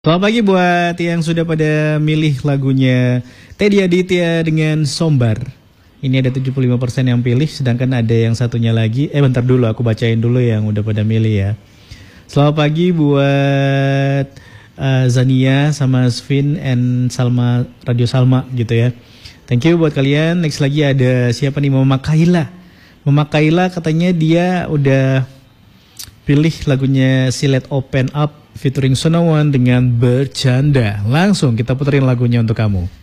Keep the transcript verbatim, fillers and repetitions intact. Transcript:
Selamat pagi buat yang sudah pada milih lagunya Teddy Aditya dengan Sombar. Ini ada tujuh puluh lima persen yang pilih, sedangkan ada yang satunya lagi. Eh bentar dulu, aku bacain dulu yang udah pada milih ya. Selamat pagi buat uh, Zania sama Svin and Salma, Radio Salma gitu ya. Thank you buat kalian. Next lagi ada siapa nih, Mama Kaila. Mama Kaila katanya dia udah pilih lagunya Silet Open Up featuring Sonawan dengan Bercanda. Langsung kita puterin lagunya untuk kamu.